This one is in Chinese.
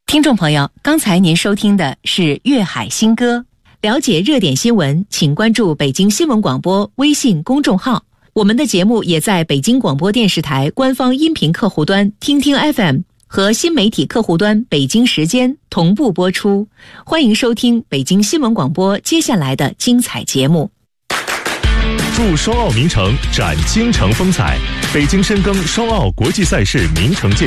听众朋友，刚才您收听的是粤海新歌。了解热点新闻，请关注北京新闻广播微信公众号。我们的节目也在北京广播电视台官方音频客户端听听 FM 和新媒体客户端北京时间同步播出。欢迎收听北京新闻广播接下来的精彩节目。 祝双奥名城展京城风采，北京深耕双奥国际赛事名城建